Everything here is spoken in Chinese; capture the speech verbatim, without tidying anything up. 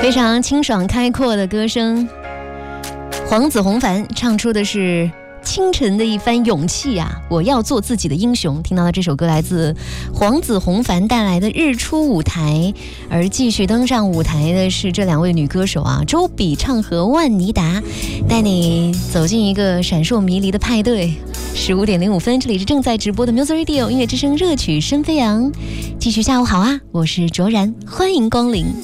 非常清爽开阔的歌声，黄子弘凡唱出的是清晨的一番勇气啊！我要做自己的英雄。听到的这首歌来自黄子弘凡带来的《日出舞台》，而继续登上舞台的是这两位女歌手啊，周笔畅和万妮达，带你走进一个闪烁迷离的派对。十五点零五分，这里是正在直播的 Music Radio 音乐之声热曲声飞扬。继续下午好啊，我是卓然，欢迎光临。